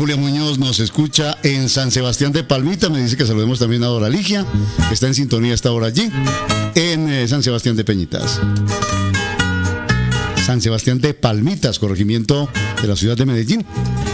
Julia Muñoz nos escucha en San Sebastián de Palmita. Me dice que saludemos también a Dora Ligia, que está en sintonía hasta ahora allí, en San Sebastián de Peñitas. San Sebastián de Palmitas, corregimiento de la ciudad de Medellín.